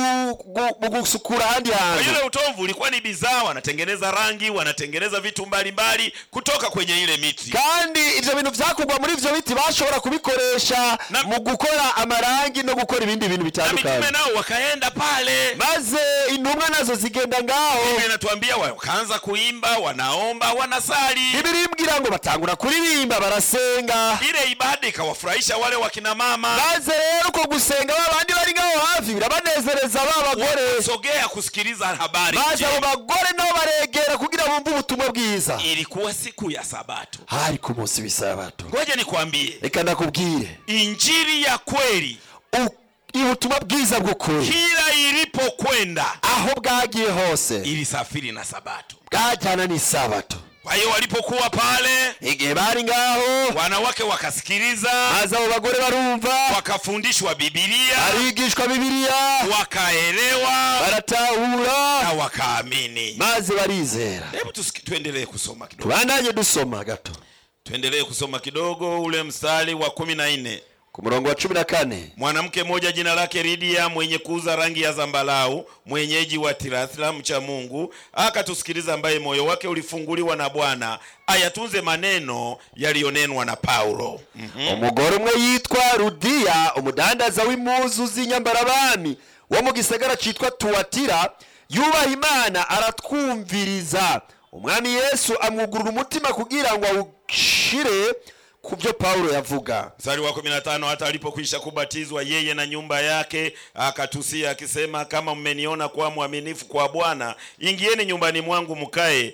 mu gusukura handi hantu. Ile utomvu ulikuwa ni bidhaa, wanatengeneza rangi, wanatengeneza vitu mbalimbali kutoka kwenye ile miti, kandi ivyo bintu vyakugwa muri ivyo biti bashobora kubikoresha mu gukora amarangi no gukora ibindi bintu bitandukanye. Na mitume nao wakaenda pale, maze intumwa nazo zigenda ngaho. Biblia inatuambia wakaanza kuimba, wanaomba, wanasali. Biblia imbwira ngo batangura kuririmba, barasenga. Ile ibada ikawafurahisha wale wakina mama, maze rero uko gusenga babandi bari ngaho hafi birabanezereza babagore, sogea kusikiliza habari. maze abo bagore nabo baregera kugira bumve ubutumwa bwiza. Ilikuwa siku ya Sabato, hari ku munsi w'isabato. Ngoja nikwambie, reka ndakubwire, injili ya kweli, ubutumwa bwiza bw'ukuri, kila ilipokwenda, aho bwagiye hose, ilisafiri na Sabato, bwajyana n'isabato. Kwa hiyo walipokuwa pale, igihe bari ngaho, wanawake wakasikiliza, maze abo bagore barumva, wakafundishwa Biblia, barigishwa Biblia, wakaelewa, baratahura, na wakaamini, maze barizera. Hebu tuendelee kusoma kidogo. Tubandanye dusoma gato. Tuendelee kusoma kidogo ule mstari wa 14. Ku murongo wa 14. Mwanamke mmoja jina lake Lidia, mwenye kuuza rangi ya zambalau, mwenyeji wa Tirathla, mcha Mungu, akatusikiliza, ambaye moyo wake ulifunguliwa na Bwana ayatunze maneno yaliyonenwa na Paulo. Umugore umwe yitwa Rudia, umudandaza w'impuzu z'inyambarabami wo mu gisagara citwa Tuatira, yubaha Imana, aratwumviriza. Umwami Yesu amwugurura umutima kugira ngo awushire kubyo Paulo yavuga. Mstari wa 15, hata alipokwisha kubatizwa yeye na nyumba yake, akatusia akisema, kama mmeniona kuwa mwaminifu kwa Bwana, ingieni nyumbani mwangu mkae.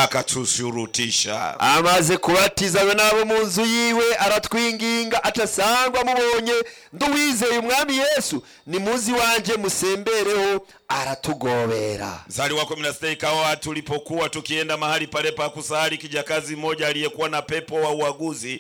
Akatushurutisha. Amaze kubatizwa nabo mu nzu yiwe, aratwinginga atasangwa mubonye nduwizeye umwami Yesu, ni muzi wanje musembereho, aratugobera. Mstari wa 16, ikawa tulipokuwa tukienda mahali pale pa kusali, kijakazi mmoja aliyekuwa na pepo wa uaguzi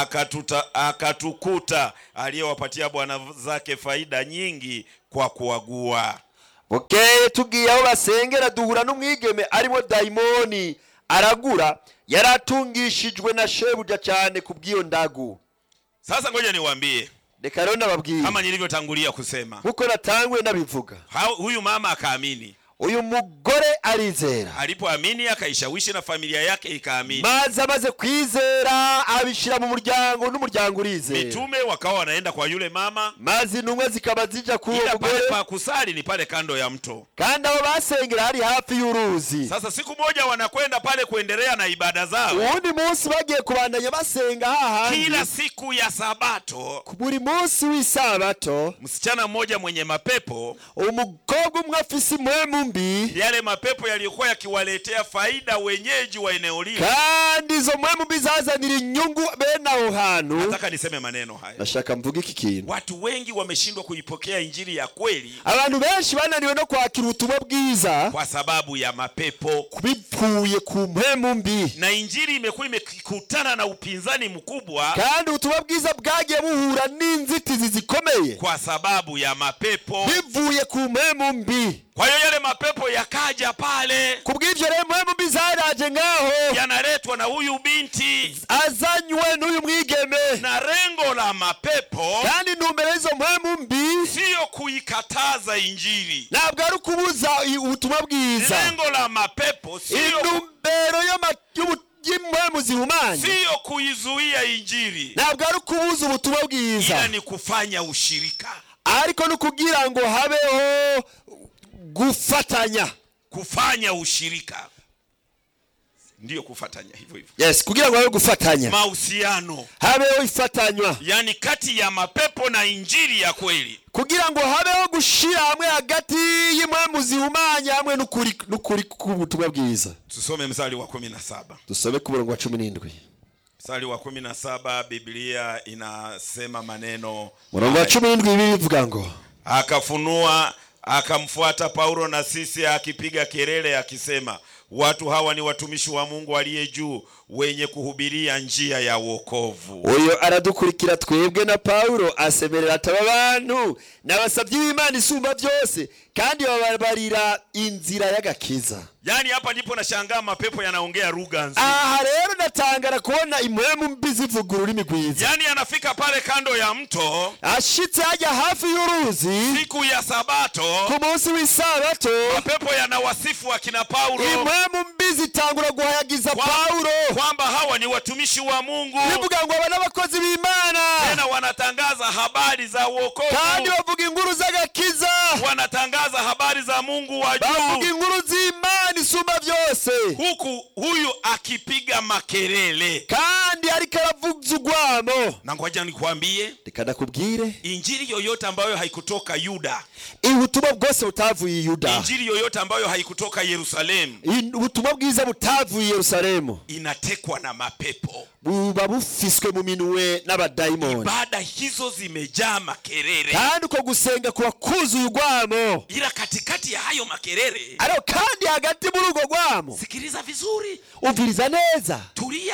akatukuta, aliyewapatia bwana zake faida nyingi kwa kuagua. Bukeye tugiye aho basengera, duhura n'umwigeme arimo daimoni aragura, yaratungishijwe na shebuja cyane kubwiyo ndagu. Sasa ngoja niwaambie, reka rero nababwiye, kama nilivyotangulia kusema, kuko natangwe nabivuga, huyu mama akaamini, uyu mugore arizera. Alipoamini akaishawishi na familia yake ikaamini, maze kwizera abishira mu muryango, n'umuryango urizera. Mitume wakawa wanaenda kwa yule mama, maze intumwa zikaba zija ku uwo mugore. Pale pa kusali ni pale kando ya mto, kandi abo basengera hari hafi y'uruzi. Sasa siku moja wanakwenda pale kuendelea na ibada zao. Uwundi munsi bagiye kubandanya basenga hahandi. Kila siku ya Sabato, buri munsi w'isabato, msichana mmoja mwenye mapepo, umukobwa umwe afise impwemu mbi, yale mapepo yaliyokuwa yakiwaletea faida wenyeji wa eneo lile, kandi izo mpwemu mbi zazanira inyungu bene aho hantu. nataka niseme maneno haya. Nashaka mvuge iki kintu. Watu wengi wameshindwa kuipokea injili ya kweli Abantu benshi bananiwe no kwakira ubutumwa bwiza kwa sababu ya mapepo, bivuye ku mpwemu mbi. na injili imekuwa imekutana na upinzani mkubwa Kandi ubutumwa bwiza bwagiye buhura n'inzitizi zikomeye kwa sababu ya mapepo. bivuye ku mpwemu mbi. Kwa hiyo yale mapepo yakaja pale, Kubw'ivyo rero mpwemu mbi zaraje ngaho, yanaletwa na huyu binti, azanywe n'uyu mwigeme. na lengo la mapepo Kandi intumbero y'izo mpwemu mbi siyo kuikataza injili. ntabwo ari ukubuza ubutumwa bwiza. Lengo la mapepo Intumbero y'impwemu zihumanye siyo kuizuia injili, ntabwo ari ukubuza ubutumwa ila bwiza, ni kufanya ushirika, ariko ni ukugira ngo habeho gufatanya. kufanya ushirika, ndiyo kufatanya hivyo hivyo. Yes, kugira ngo habeho gufatanya, Mahusiano, habeho ifatanywa, yani kati ya mapepo na injili ya kweli, kugira ngo habeho gushira hamwe hagati y'impwemu zihumanye hamwe n'ukuri k'ubutumwa bwiza. tusome mstari wa 17. Dusome ku murongo wa 17. Mstari wa 17 Biblia inasema maneno, Murongo wa 17 bivuga ngo, akafunua akamfuata Paulo na sisi akipiga kelele akisema, watu hawa ni watumishi wa Mungu aliye juu, wenye kuhubiria njia ya wokovu. uyo aradukurikira twebwe na Paulo asemerera ataba abantu n'abasabyi b'Imana isumba byose, kandi babarira inzira y'agakiza. Yani hapa ndipo nashangaa mapepo yanaongea lugha nzuri. Aha rero natangara kubona impwemu mbi zivuga ururimi rwiza. Yani anafika pale kando ya mto, Ashitse hajya hafi y'uruzi siku ya Sabato, ku munsi w'isabato, mapepo yanawasifu akina Paulo, impwemu mbi zitangura guhayagiza Paulo kwamba hawa ni watumishi wa Mungu, bivuga ngo aba n'abakozi b'Imana, tena wanatangaza habari za wokovu, kandi bavuga inkuru z'agakiza, wanatangaza habari za Mungu wa bavuga juu, inkuru z'Imana isumba byose, huku huyu akipiga makelele. kandi ariko aravuza urwamo. Na ngoja nikwambie, Reka ndakubwire, injili yoyote ambayo haikutoka Yuda, ubutumwa bwose butavuye i Yuda, injili yoyote ambayo haikutoka Yerusalemu, ubutumwa bwiza butavuye i Yerusalemu, inatekwa na mapepo. buba bufiswe mu minwe n'abadayimoni. Ibada hizo zimejaa makelele, Kandi uko gusenga kuba kuzuye urwamo, ila katikati ya hayo makelele, ariko kandi hagati muri urwo rwamo, sikiliza vizuri, umviriza neza, tulia,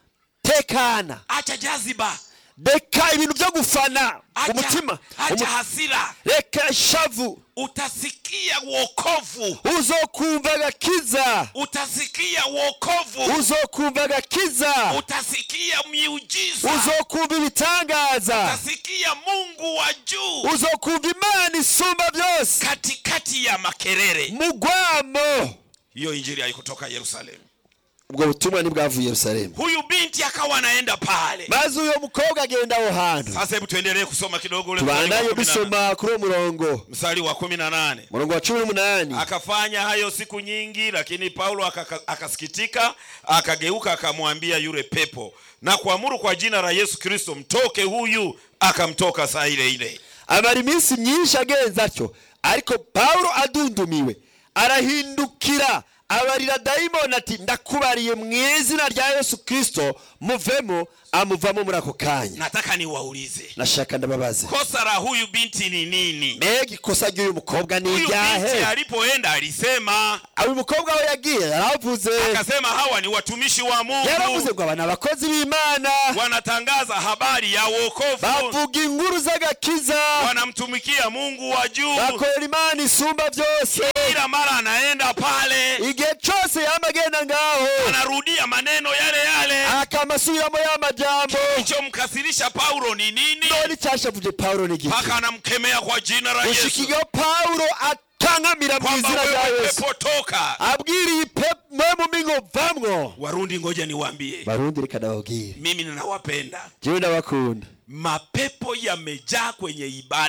tekana, acha jaziba, reka ibintu byo gufana umutima, acha hasira, reka ishavu, utasikia wokovu, uzokumva agakiza, utasikia wokovu, uzokumva agakiza, utasikia miujiza, uzokumva ibitangaza, utasikia Mungu wa juu, uzokumva Imana isumba byose katikati ya makelele. mu rwamo. Hiyo injili haikutoka Yerusalemu. Ubwo butumwa ntibwavuye Yerusalemu. Huyu binti akawa anaenda pale. Maze uyo mukobwa agenda aho hantu. Sasa hebu tuendelee kusoma kidogo ule Tubandanye dusoma kuri murongo. mstari wa 18. Murongo wa 18. Akafanya hayo siku nyingi, lakini Paulo akasikitika, akageuka akamwambia yule pepo, na kuamuru kwa jina la Yesu Kristo mtoke huyu. Akamtoka saa ile ile. Amara iminsi myinshi agenza atyo, ariko Paulo adundumiwe arahindukira abarira dayimoni ati, ndakubariye mu izina rya Yesu Kristo muvemo. Amuvamo muri ako kanya. Nataka niwaulize, nashaka ndababaze, kosa la huyu binti ni nini? mbega ikosa ry'uyu mukobwa ni Huyu iryahe? binti alipoenda alisema, uyu mukobwa we yagiye yaravuze, akasema hawa ni watumishi wa Mungu, yaravuze ngo aba ni abakozi b'Imana, wanatangaza habari ya wokovu, bavuga inkuru z'agakiza, wanamtumikia Mungu wa juu, bakorera Imana isumba byose. kila mara anaenda pale, igihe cyose yamagenda ngaho anarudia maneno yale yale. akamasubiramo y'amajambo. Kilichomkasirisha Paulo ni nini? None cyashavuje Paulo ni giki? Paka anamkemea kwa jina la Yesu, ushikiyo Paulo atangamira mu izina rya Yesu, pepo toka, abwiriye mu mingo vamwo. Warundi ngoja niwaambie, Barundi reka mimi ninawapenda, jewe ndabakunda. mapepo yamejaa kwenye ibada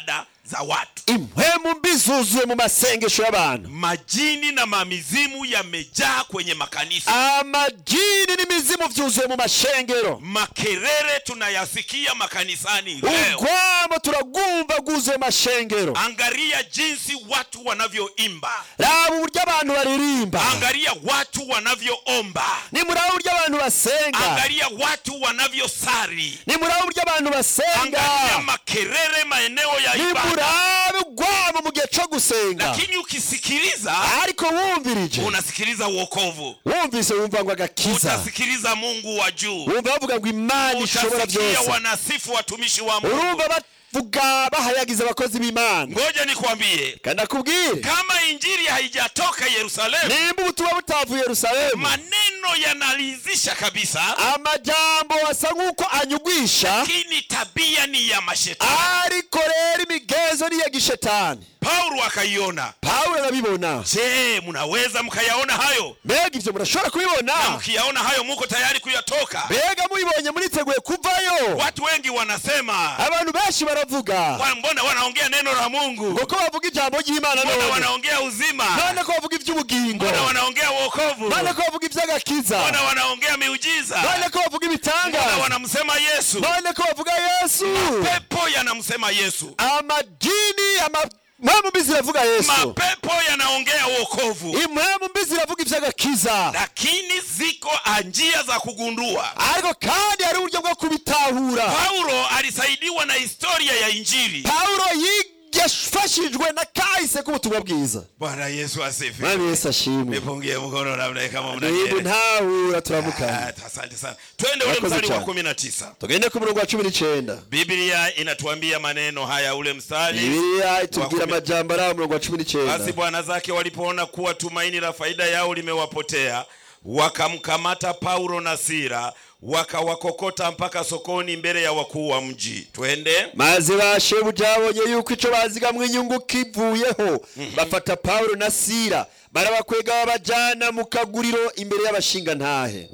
za watu. impwemu mbi zuzuye mu masengesho y'abantu. Majini na mamizimu yamejaa kwenye makanisa. Amajini n'imizimu vyuzuye mu mashengero. Makerere tunayasikia makanisani leo. Urwamo turagumva guzuye mashengero. Angalia jinsi watu wanavyoimba. Raba uburyo abantu baririmba. Angalia watu wanavyoomba. Nimuraba uburyo abantu basenga. Angalia watu wanavyosari. Nimuraba uburyo abantu basenga. Angalia makerere maeneo ya ibada. Nimuraba urwamo mu gihe cyo gusenga. Lakini ukisikiliza, ariko wumvirije, unasikiliza wokovu. Wumvise wumva ngo agakiza. Utasikiliza Mungu wa juu. Wumva bavuga ngo Imana ishobora byose. Utasikia wanasifu watumishi wa Mungu. Urumva bavuga bahayagiza abakozi b'Imana. Ngoja nikwambie, kandi akubwire, kama injili haijatoka Yerusalemu, nimba ubutumwa butavuye Yerusalemu, maneno yanalizisha kabisa, amajambo asa nk'uko anyugwisha, lakini tabia ni ya mashetani. ariko rero imigenzo ni ya gishetani. Paulo akaiona. Paulo anabibona. Je, mnaweza mkayaona hayo? Mbega ivyo murashobora kubibona? Na mkiyaona hayo muko tayari kuyatoka? Mbega mubibonye muriteguye kuvayo? Watu wengi wanasema, abantu benshi baravuga, mbona wanaongea neno la Mungu? Ngoko bavuga ijambo ry'Imana none. Mbona wanaongea uzima? None ko bavuga ivy'ubugingo? Mbona wanaongea wokovu? None ko bavuga ivy'agakiza? Mbona wanaongea miujiza? None ko bavuga ibitanga? Mbona wanamsema Yesu? None ko bavuga Yesu? Mapepo yanamsema Yesu. Amajini impwemu mbi ziravuga Yesu. Mapepo yanaongea wokovu. Impwemu mbi ziravuga ivy'agakiza. Lakini ziko njia za kugundua. Ariko kandi hari uburyo bwo kubitahura. Paulo alisaidiwa na historia ya injili. Paulo yafashijwe na kahise k'ubutumwa bwiza. Bwana Yesu asifiwe. Bwana Yesu ashimwe. Nipungie mkono namna kama mnaelewa. Nibu ntahura turamukana. Asante sana. Twende ule mstari wa 19. Tugende ku murongo wa 19. Biblia inatuambia maneno haya ule mstari. Biblia itubwira amajambo ara murongo wa 19. Basi bwana zake walipoona kuwa tumaini la faida yao limewapotea, wakamkamata Paulo na Sila, wakawakokota mpaka sokoni mbele ya wakuu wa mji. Twende. Maze bashebuja babonye yuko ico bazigamwe inyungu kivuyeho, bafata Paulo na Sila barabakwega babajana mu kaguriro imbere y'abashinga ntahe.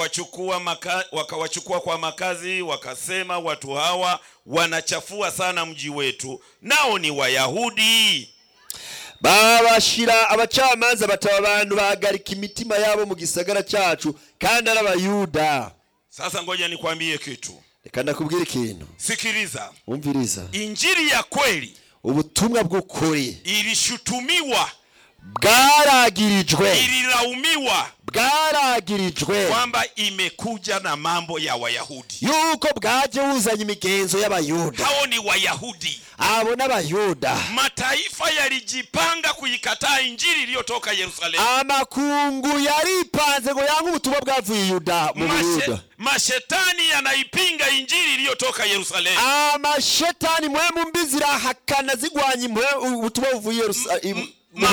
Wakawachukua kwa makazi, wakasema, watu hawa wanachafua sana mji wetu, nao ni Wayahudi. Babashira abacamanza bataba abantu bahagarika imitima yabo mu gisagara cyacu kandi ari Abayuda. Sasa ngoja nikwambie kitu. Reka ndakubwira ikintu. Sikiliza. Umviriza. Injili ya kweli, ubutumwa bw'ukuri, ilishutumiwa, bwaragirijwe, ililaumiwa, bwaragirijwe kwamba imekuja na mambo ya Wayahudi, yuko bwaje buzanye imigenzo y'Abayuda. hao ni Wayahudi. Abo n'Abayuda. Mataifa yalijipanga kuikataa injili iliyotoka Yerusalemu. Amakungu yaripanze ngo yangu ubutumwa bwavuye Yuda mu Buyuda. Mashetani yanaipinga injili iliyotoka Yerusalemu. Amashetani mwemu mbizira hakana zigwanye ubutumwa buvuye Yerusalemu.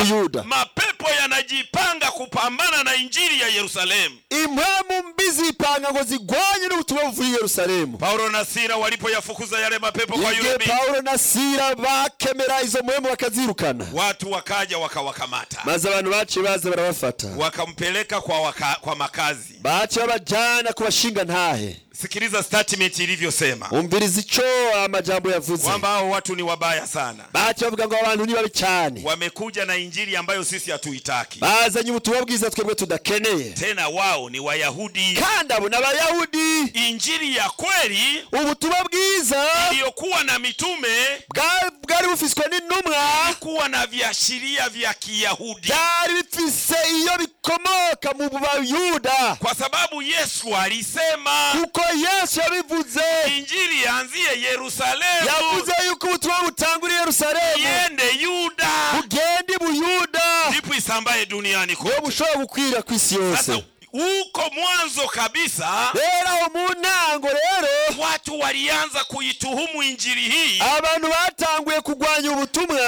Mapepo yanajipanga kupambana na injili ya Yerusalemu. Impwemu mbizi ipanga ngo zigwanye n'ubutumwa buvuye Yerusalemu. Paulo na Sila walipoyafukuza yale mapepo kwa yule binti, Paulo na Sila bakemera izo mpwemu bakazirukana. Watu wakaja wakawakamata. Maze abantu bace baza barabafata, wakampeleka kwa makazi. Bace babajana kubashinga ntahe. Sikiliza statement ilivyosema. Umviriza ico amajambo yavuze. Kwamba hao watu ni wabaya sana. Bace bavuga ngo abantu ni babi cyane. Wamekuja na injili ambayo sisi hatuitaki. Bazanye ubutumwa bwiza twebwe tudakeneye. Tena wao ni Wayahudi. Kandi abo n'Abayahudi. Injili ya kweli, ubutumwa bwiza iliyokuwa na mitume, bwari bufiswe n'intumwa, ilikuwa na viashiria vya Kiyahudi. byari bifise iyo bikomoka mu Bayuda. Kwa sababu Yesu alisema, kuko Yesu yabivuze, injili yaanzie Yerusalemu. Yavuze yuko ubutumwa butangura Yerusalemu, yende Yuda, bugende Buyuda, ndipo isambaye duniani kote. bushobora gukwira ku isi yose. Uko mwanzo kabisa, rero mu ntango rero watu walianza kuituhumu injili hii, abantu batanguye kugwanya ubutumwa kwamba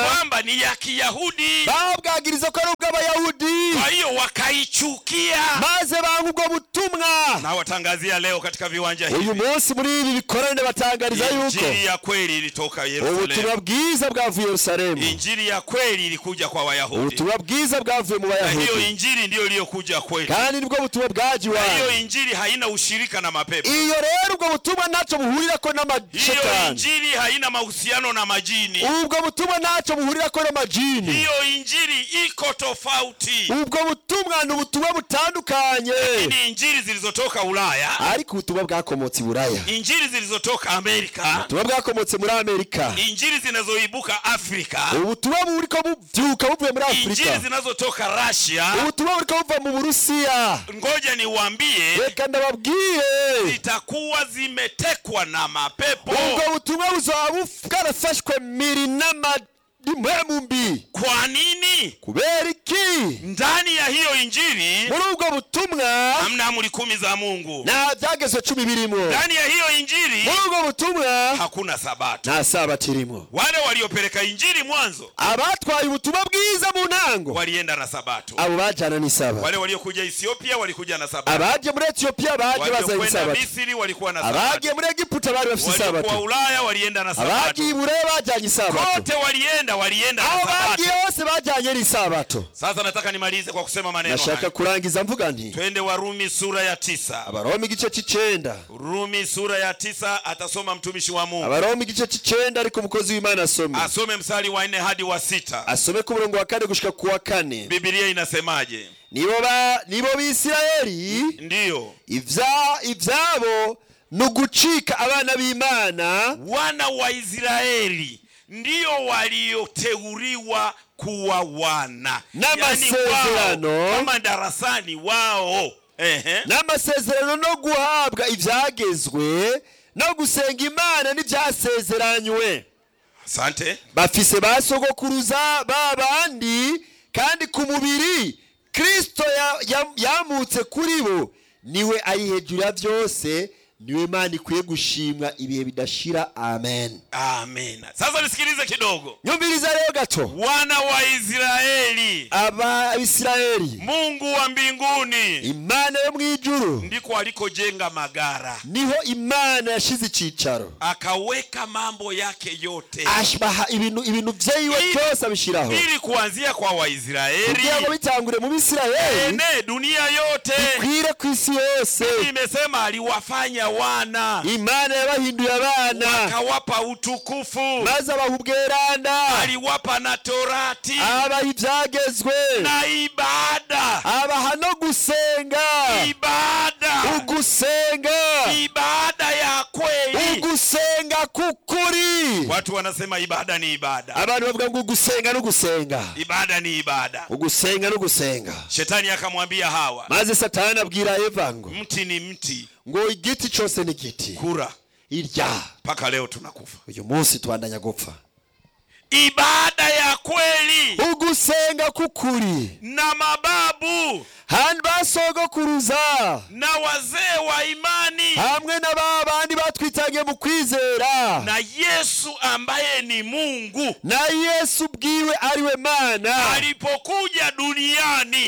ni ya Kiyahudi, babwagiriza ko ari ubw'Abayahudi, kwa hiyo wakaichukia. maze banga ubwo butumwa. Na watangazia leo katika viwanja hivi, uyu munsi muri ibi bikorane batangariza yuko injili ya kweli ilitoka Yerusalemu. ubutumwa bwiza bwavuye Yerusalemu. Injili ya kweli ilikuja kwa Wayahudi. ubutumwa bwiza bwavuye mu Na Bayahudi. hiyo injili ndio iliyokuja kwetu. kandi nibwo butumwa bwaje Na hiyo iwacu. injili haina ushirika na mapepo. iyo rero ubwo butumwa ntacyo buhurirako Hiyo n'amashetani. injili haina mahusiano na majini. ubwo butumwa ntacyo buhurirako n'amajini. Hiyo injili iko tofauti. ubwo butumwa ni ubutumwa butandukanye. Ni injili zilizotoka Ulaya, ariko ubutumwa bwakomotse i Buraya, injili zilizotoka Amerika, ubutumwa bwakomotse muri Amerika, injili zinazoibuka Afrika, ubutumwa buriko buvyuka buvuye muri injili Afrika, zinazotoka Russia. ubutumwa buriko buva mu Burusiya. Ngoja niwaambie, reka ndababwire, zitakuwa zimetekwa na mapepo. ubwo butumwa buzoba bwarafashwe miri n'amadimpwemu mbi. Kwa nini? kubera iki? Ndani ya hiyo injili muri ubwo butumwa hamna amri 10 za Mungu. nta byagezwe 10 birimo. Ndani ya hiyo injili muri ubwo butumwa hakuna sabato. nta sabato irimo. Wale waliopeleka injili mwanzo abatwaye ubutumwa bwiza mu ntango walienda na sabato. abo bajana n'isabato. Wale waliokuja Ethiopia walikuja na sabato. abaje muri Ethiopia baje baza Waliokwenda isabato. Misri walikuwa na sabato. abagiye muri Egiputa bari bafite Waliokuwa isabato. Ulaya walienda na sabato. abagiye i Buraya bajanye isabato. Kote walienda na aho sabato. bagiye hose bajanye n'isabato. Sasa nataka nimalize kwa kusema maneno nashaka haya. kurangiza mvuga nti Twende Warumi sura ya 9. Abaroma igice c'9. Rumi sura ya 9 atasoma mtumishi wa Mungu. Abaroma igice c'9 ariko umukozi w'Imana asome. Asome mstari wa 4 hadi wa 6. asome ku murongo wa 4 gushika ku wa 4. Biblia inasemaje? nibo Bisirayeli Ndiyo. ivyabo nugucika abana b'Imana. Wana wa Israeli ndio walioteuliwa kuwa wana. N'amasezerano. Yani kama darasani wao. N'amasezerano no guhabwa ivyagezwe no gusenga Imana n'ivyasezeranywe. Asante. Bafise basogokuruza babandi, kandi ku mubiri Kristo yamutse kuri bo. niwe ari hejuru ya byose, niwe Imana ikwiye gushimwa ibihe bidashira. Amen. Amen. Sasa nisikilize kidogo. Nyumviriza rero gato. Wana wa Israeli, Abisirayeli, Mungu wa mbinguni, Imana yo mwijuru, ndiko alikojenga magara. niho Imana yashize icicaro, akaweka mambo yake yote, ashbaha ibintu vyiwe byose abishiraho, ili kuanzia kwa Waisraeli kugira ngo bitangure mu Bisirayeli, dunia yote, kwire ku isi yose. Imesema aliwafanya wana, Imana yabahinduye abana, akawapa utukufu, maze abaha ubweranda, aliwapa na Torati, abaha ivyagezwe na ibada, abaha no gusenga. ibada ya kweli, ugusenga kukuri. Watu wanasema ibada ni ibada. Abantu bavuga ngo ugusenga no gusenga. Ibada ni ibada. Ugusenga no gusenga. Shetani akamwambia Hawa, maze Satani abwira Eva ngo mti ni mti, ngo igiti cyose ni giti, kura irya. mpaka leo tunakufa. Uyu munsi twandanya gupfa. Ibada ya kweli, ugusenga kukuri, na mababu handi basogokuruza na wazee wa imani hamwe na babandi batwitangiye mu kwizera, na Yesu ambaye ni Mungu, na Yesu bwiwe ariwe Mana, alipokuja duniani